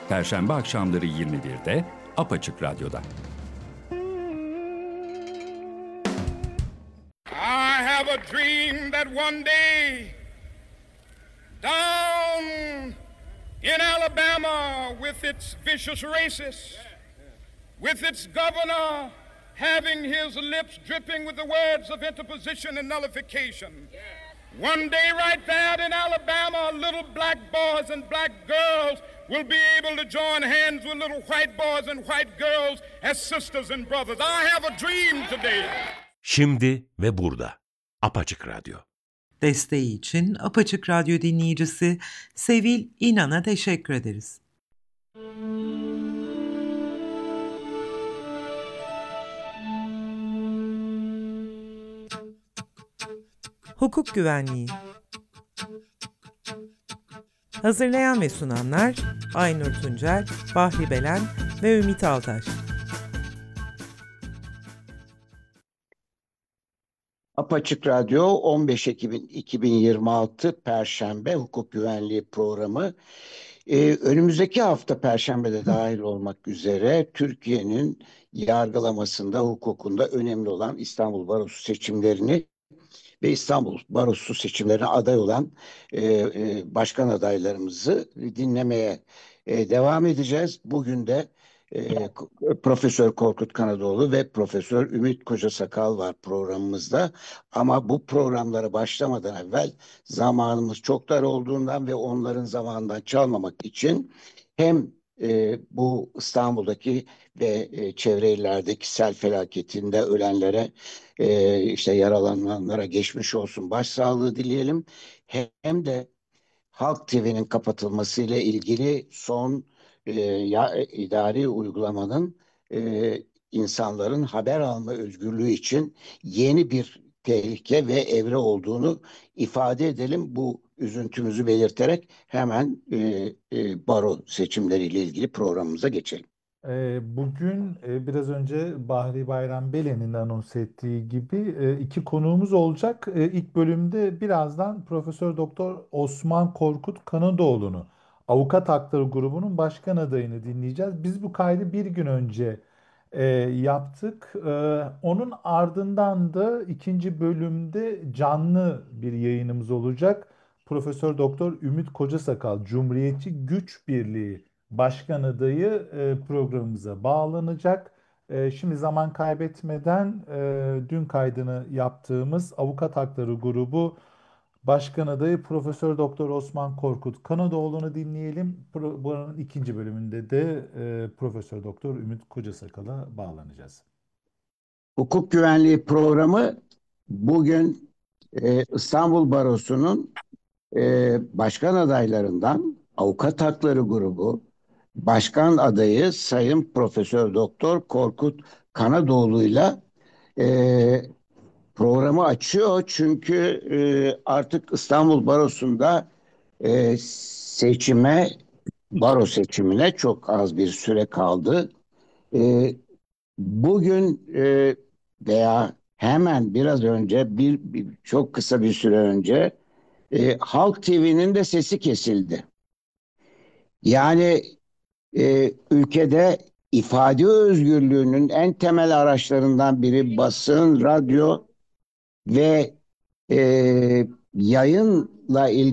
Perşembe akşamları 21'de Apaçık Radyo'da. I have a dream that one day down in Alabama with its vicious racists, with its governor having his lips dripping with the words of interposition and nullification. One day right there in Alabama, little black boys and black girls will be able to join hands with little white boys and white girls as sisters and brothers. I have a dream today. Şimdi ve burada. Apaçık Radyo. Desteği için Apaçık Radyo dinleyicisi Sevil İnan'a teşekkür ederiz. Hukuk Güvenliği. Hazırlayan ve sunanlar Aynur Tuncel, Bahri Belen ve Ümit Altaş. Apaçık Radyo 15 Ekim 2026 Perşembe Hukuk Güvenliği programı. Önümüzdeki hafta Perşembe'de dahil olmak üzere Türkiye'nin yargılamasında, hukukunda önemli olan İstanbul Barosu seçimlerini ve İstanbul Barosu seçimlerine aday olan başkan adaylarımızı dinlemeye devam edeceğiz. Bugün de Profesör Korkut Kanadoğlu ve Profesör Ümit Kocasakal var programımızda. Ama bu programlara başlamadan evvel zamanımız çok dar olduğundan ve onların zamanından çalmamak için hem bu İstanbul'daki ve çevre illerdeki sel felaketinde ölenlere, işte yaralananlara geçmiş olsun, başsağlığı dileyelim. Hem de Halk TV'nin kapatılmasıyla ilgili son idari uygulamanın insanların haber alma özgürlüğü için yeni bir tehlike ve evre olduğunu ifade edelim. Bu üzüntümüzü belirterek hemen baro seçimleriyle ilgili programımıza geçelim. Bugün biraz önce Bahri Bayram Belen'in anons ettiği gibi iki konuğumuz olacak. İlk bölümde birazdan Profesör Doktor Osman Korkut Kanadoğlu'nu, Avukat Hakları Grubu'nun başkan adayını dinleyeceğiz. Biz bu kaydı bir gün önce yaptık. Onun ardından da ikinci bölümde canlı bir yayınımız olacak. Profesör Doktor Ümit Kocasakal, Cumhuriyetçi Güç Birliği Başkan adayı programımıza bağlanacak. Şimdi zaman kaybetmeden dün kaydını yaptığımız Avukat Hakları Grubu Başkan adayı Profesör Doktor Osman Korkut Kanadoğlu'nu dinleyelim. Buranın ikinci bölümünde de Profesör Doktor Ümit Kocasakal'a bağlanacağız. Hukuk Güvenliği programı bugün İstanbul Barosu'nun başkan adaylarından Avukat Hakları Grubu Başkan adayı Sayın Profesör Doktor Korkut Kanadoğlu'yla programı açıyor. Çünkü artık İstanbul Barosu'nda baro seçimine çok az bir süre kaldı. Bugün veya hemen biraz önce çok kısa bir süre önce Halk TV'nin de sesi kesildi. Yani ülkede ifade özgürlüğünün en temel araçlarından biri basın, radyo ve yayınla ilgili